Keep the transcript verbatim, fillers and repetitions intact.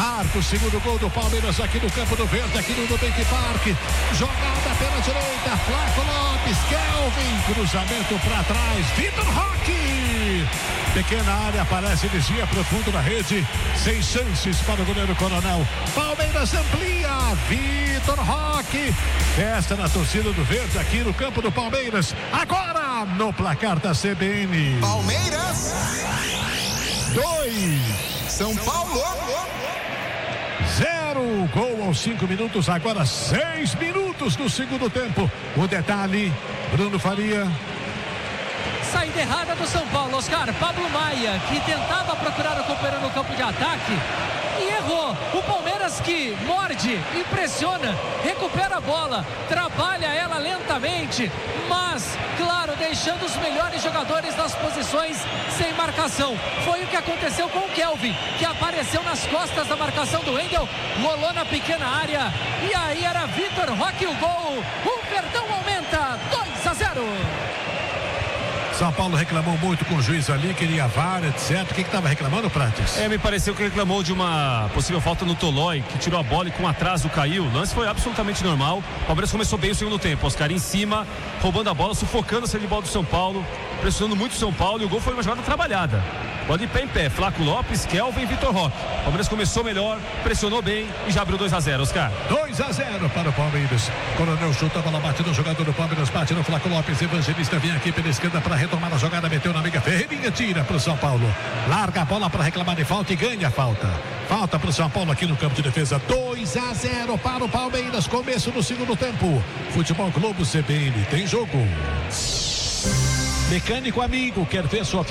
Marca o segundo gol do Palmeiras aqui no Campo do Verde, aqui no Nubank Park. Jogada pela direita, Flaco Lopes, Kelvin, cruzamento para trás, Vitor Roque. Pequena área, aparece, desvia profundo na rede, sem chances para o goleiro Coronel. Palmeiras amplia, Vitor Roque. Festa na torcida do Verde aqui no Campo do Palmeiras. Agora no placar da C B N. Palmeiras dois, São Paulo zero. Gol aos cinco minutos, agora seis minutos do segundo tempo. O detalhe, Bruno Faria. Saída errada do São Paulo, Oscar. Pablo Maia, que tentava procurar o companheiro no campo de ataque e errou. O Palmeiras que morde, impressiona, recupera a bola, trabalha ela lentamente, mas, claro, deixando os melhores jogadores nas posições sem marcação. Foi o que aconteceu com o Kelvin, que apareceu nas costas da marcação do Wendel, rolou na pequena área, e aí era Vitor Roque o gol. O Verdão aumenta, dois a zero. São Paulo reclamou muito com o juiz ali, queria V A R, etcétera. O que estava reclamando, Prates? É, me pareceu que reclamou de uma possível falta no Tolói, que tirou a bola e com atraso caiu. O lance foi absolutamente normal. O Palmeiras começou bem o segundo tempo. Oscar em cima, roubando a bola, sufocando a saída de bola do São Paulo, pressionando muito o São Paulo, e o gol foi uma jogada trabalhada. Bola de pé em pé, Flaco Lopes, Kelvin e Vitor Roque. O Palmeiras começou melhor, pressionou bem e já abriu dois a zero, Oscar. dois a zero para o Palmeiras. Coronel chuta, a bola bate no jogador do Palmeiras, bate no Flaco Lopes. Evangelista vem aqui pela esquerda para retomar a jogada, meteu na amiga Ferreirinha, tira para o São Paulo. Larga a bola para reclamar de falta e ganha a falta. Falta para o São Paulo aqui no campo de defesa. dois a zero para o Palmeiras. Começo do segundo tempo. Futebol Globo C B N tem jogo. Mecânico Amigo, quer ver sua